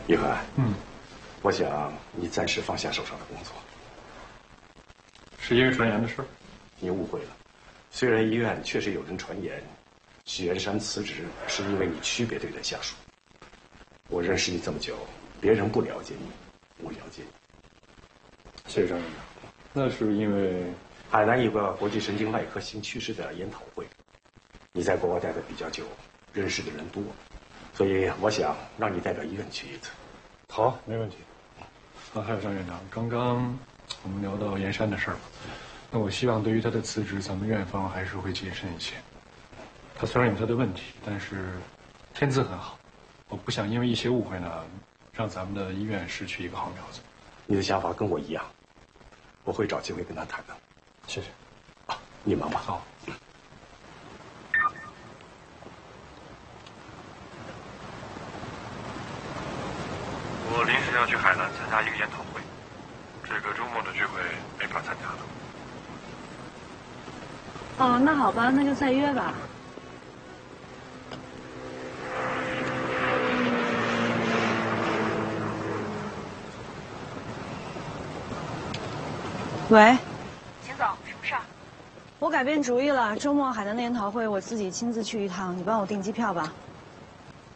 于涵，我想你暂时放下手上的工作。 是因为传言的事？ 你误会了，虽然医院确实有人传言，许元山辞职是因为你区别对待下属。我认识你这么久，别人不了解你，我了解你。 谢谢张院长。那是因为海南有个国际神经外科新趋势的研讨会，你在国外待的比较久，认识的人多，所以我想让你代表医院去一次。 好，没问题。还有张院长，刚刚我们聊到严山的事儿嘛，那我希望对于他的辞职，咱们院方还是会谨慎一些。他虽然有他的问题，但是天资很好，我不想因为一些误会呢，让咱们的医院失去一个好苗子。 你的想法跟我一样，我会找机会跟他谈的。 谢谢。 你忙吧。 好。 我临时要去海南参加一个研讨会，这个周末的聚会没法参加了。 哦，那好吧，那就再约吧。喂， 秦总，什么事儿？ 我改变主意了，周末海南的研讨会我自己亲自去一趟，你帮我订机票吧。